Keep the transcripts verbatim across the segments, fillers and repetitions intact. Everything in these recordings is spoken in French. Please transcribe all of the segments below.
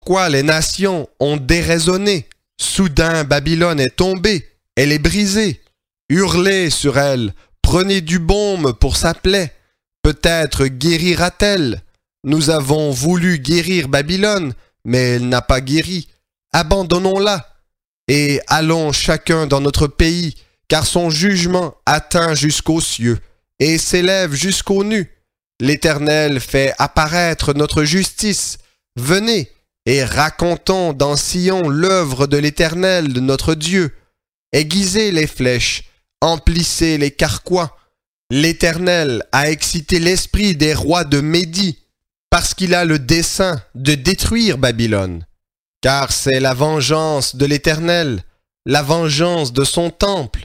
Quoi, les nations ont déraisonné. Soudain, Babylone est tombée, elle est brisée. Hurlez sur elle, prenez du baume pour sa plaie. Peut-être guérira-t-elle. Nous avons voulu guérir Babylone, mais elle n'a pas guéri. Abandonnons-la et allons chacun dans notre pays, car son jugement atteint jusqu'aux cieux et s'élève jusqu'aux nues. L'Éternel fait apparaître notre justice. Venez et racontons dans Sion l'œuvre de l'Éternel, de notre Dieu. Aiguisez les flèches, emplissez les carquois. L'Éternel a excité l'esprit des rois de Médie, parce qu'il a le dessein de détruire Babylone. Car c'est la vengeance de l'Éternel, la vengeance de son temple.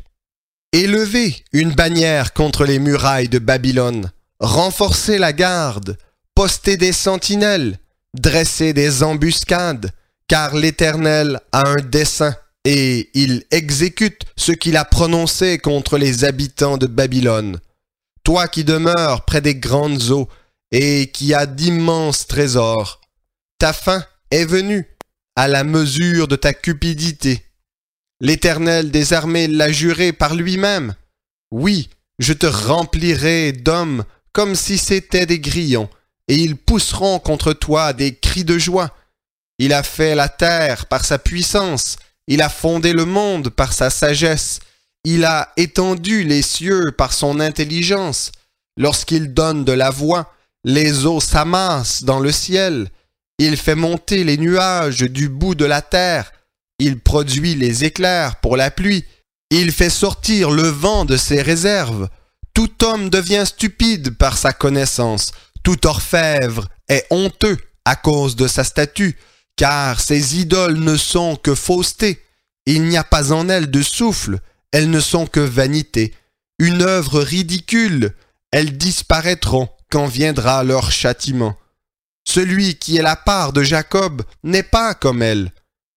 Élevez une bannière contre les murailles de Babylone, renforcez la garde, postez des sentinelles, dressez des embuscades, car l'Éternel a un dessein et il exécute ce qu'il a prononcé contre les habitants de Babylone. Toi qui demeures près des grandes eaux et qui as d'immenses trésors, ta fin est venue à la mesure de ta cupidité. L'Éternel des armées l'a juré par lui-même. Oui, je te remplirai d'hommes comme si c'étaient des grillons, et ils pousseront contre toi des cris de joie. Il a fait la terre par sa puissance, il a fondé le monde par sa sagesse, il a étendu les cieux par son intelligence. Lorsqu'il donne de la voix, les eaux s'amassent dans le ciel. Il fait monter les nuages du bout de la terre. Il produit les éclairs pour la pluie. Il fait sortir le vent de ses réserves. Tout homme devient stupide par sa connaissance. Tout orfèvre est honteux à cause de sa statue, car ses idoles ne sont que fausseté. Il n'y a pas en elles de souffle. Elles ne sont que vanité. Une œuvre ridicule. Elles disparaîtront quand viendra leur châtiment. Celui qui est la part de Jacob n'est pas comme elle,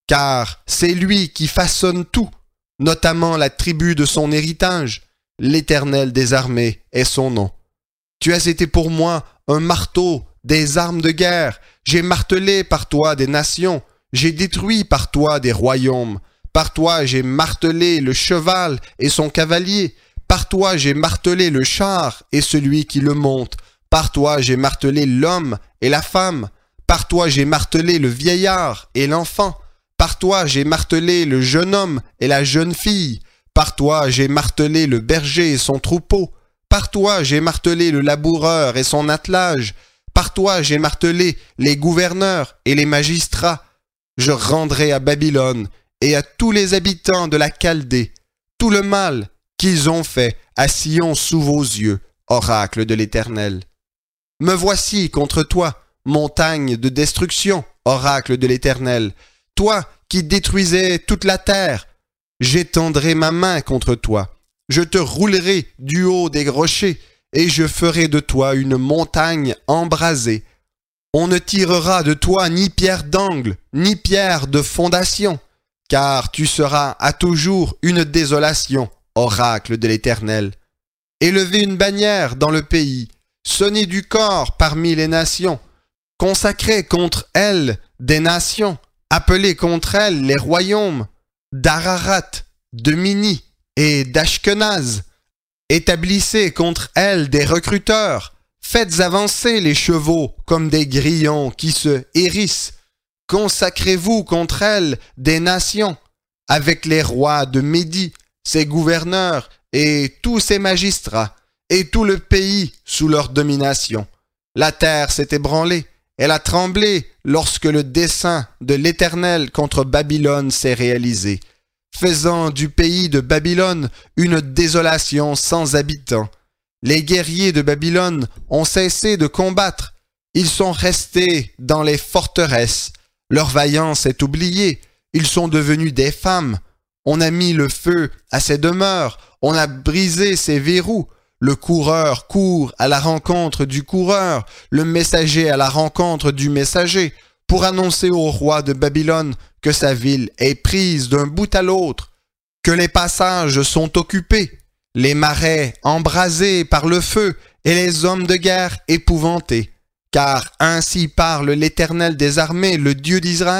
car c'est lui qui façonne tout, notamment la tribu de son héritage. L'Éternel des armées est son nom. Tu as été pour moi un marteau, des armes de guerre. J'ai martelé par toi des nations, j'ai détruit par toi des royaumes. Par toi j'ai martelé le cheval et son cavalier. Par toi j'ai martelé le char et celui qui le monte. Par toi j'ai martelé l'homme et la femme. Par toi j'ai martelé le vieillard et l'enfant. Par toi j'ai martelé le jeune homme et la jeune fille. Par toi j'ai martelé le berger et son troupeau. Par toi j'ai martelé le laboureur et son attelage. Par toi j'ai martelé les gouverneurs et les magistrats. Je rendrai à Babylone et à tous les habitants de la Chaldée tout le mal qu'ils ont fait à Sion sous vos yeux, oracle de l'Éternel. Me voici contre toi, montagne de destruction, oracle de l'Éternel. Toi qui détruisais toute la terre, j'étendrai ma main contre toi. Je te roulerai du haut des rochers et je ferai de toi une montagne embrasée. On ne tirera de toi ni pierre d'angle, ni pierre de fondation, car tu seras à toujours une désolation, oracle de l'Éternel. Élevez une bannière dans le pays, sonnez du cor parmi les nations, consacrez contre elle des nations, appelez contre elle les royaumes d'Ararat, de Mini et d'Ashkenaz. Établissez contre elle des recruteurs, faites avancer les chevaux comme des grillons qui se hérissent. Consacrez-vous contre elle des nations, avec les rois de Médie, ses gouverneurs et tous ses magistrats, et tout le pays sous leur domination. La terre s'est ébranlée, elle a tremblé lorsque le dessein de l'Éternel contre Babylone s'est réalisé, faisant du pays de Babylone une désolation sans habitants. Les guerriers de Babylone ont cessé de combattre, ils sont restés dans les forteresses. Leur vaillance est oubliée, ils sont devenus des femmes. On a mis le feu à ses demeures, on a brisé ses verrous. Le coureur court à la rencontre du coureur, le messager à la rencontre du messager, pour annoncer au roi de Babylone que sa ville est prise d'un bout à l'autre, que les passages sont occupés, les marais embrasés par le feu et les hommes de guerre épouvantés. car ainsi parle l'Éternel des armées, le Dieu d'Israël.